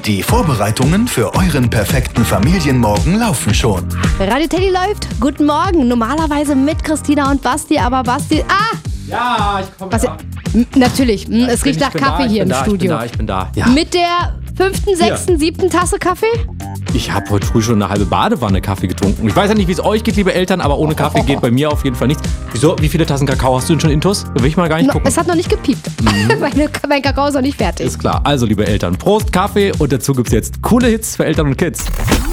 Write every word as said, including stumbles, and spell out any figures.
Die Vorbereitungen für euren perfekten Familienmorgen laufen schon. Radio Teddy läuft. Guten Morgen. Normalerweise mit Christina und Basti, aber Basti... Ah! Ja, ich komme da. M- Natürlich. M, es riecht nach Kaffee hier im da, Studio. Ich bin da, ich bin da. Ja. Mit der fünften, sechsten, siebten Tasse Kaffee? Ich habe heute früh schon eine halbe Badewanne Kaffee getrunken. Ich weiß ja nicht, wie es euch geht, liebe Eltern, aber ohne Kaffee geht bei mir auf jeden Fall nichts. Wieso? Wie viele Tassen Kakao hast du denn schon intus? Will ich mal gar nicht No, gucken. es hat noch nicht gepiept. Mhm. Meine, mein Kakao ist noch nicht fertig. Ist klar. Also, liebe Eltern, Prost, Kaffee und dazu gibt's jetzt coole Hits für Eltern und Kids.